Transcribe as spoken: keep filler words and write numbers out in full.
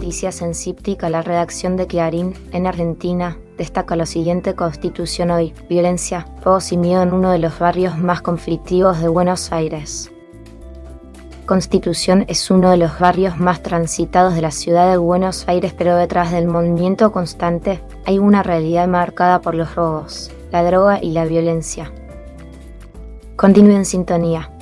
Noticias en Cíptica, la redacción de Clarín, en Argentina, destaca lo siguiente: Constitución hoy, violencia, fuegos y miedo en uno de los barrios más conflictivos de Buenos Aires. Constitución es uno de los barrios más transitados de la ciudad de Buenos Aires, pero detrás del movimiento constante hay una realidad marcada por los robos, la droga y la violencia. Continúe en sintonía.